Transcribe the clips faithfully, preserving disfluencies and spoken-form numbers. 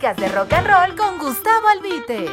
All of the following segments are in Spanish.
podcast de Rock and Roll con Gustavo Albite.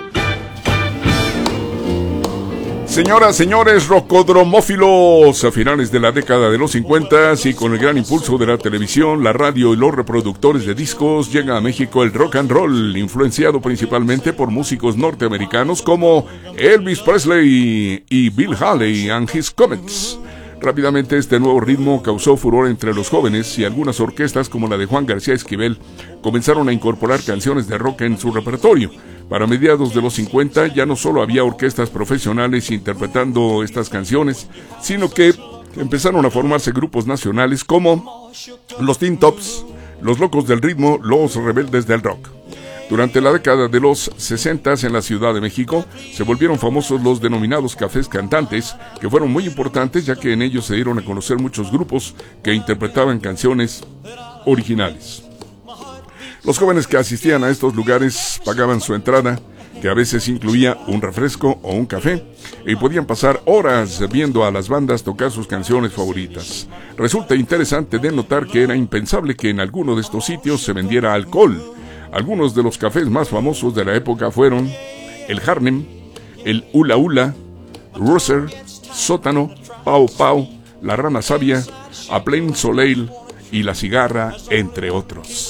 Señoras, señores, rocodromófilos, a finales de la década de los cincuenta y con el gran impulso de la televisión, la radio y los reproductores de discos, llega a México el rock and roll, influenciado principalmente por músicos norteamericanos como Elvis Presley y Bill Haley and His Comets. Rápidamente este nuevo ritmo causó furor entre los jóvenes y algunas orquestas como la de Juan García Esquivel comenzaron a incorporar canciones de rock en su repertorio. Para mediados de los cincuenta ya no solo había orquestas profesionales interpretando estas canciones, sino que empezaron a formarse grupos nacionales como los Teen Tops, los Locos del Ritmo, los Rebeldes del Rock. Durante la década de los sesenta en la Ciudad de México se volvieron famosos los denominados cafés cantantes, que fueron muy importantes ya que en ellos se dieron a conocer muchos grupos que interpretaban canciones originales. Los jóvenes que asistían a estos lugares pagaban su entrada, que a veces incluía un refresco o un café, y podían pasar horas viendo a las bandas tocar sus canciones favoritas. Resulta interesante de notar que era impensable que en alguno de estos sitios se vendiera alcohol. Algunos de los cafés más famosos de la época fueron el Harlem, el Hula Hula, Rooster, Sótano, Pau Pau, La Rana Sabia, A Plain Soleil y La Cigarra, entre otros.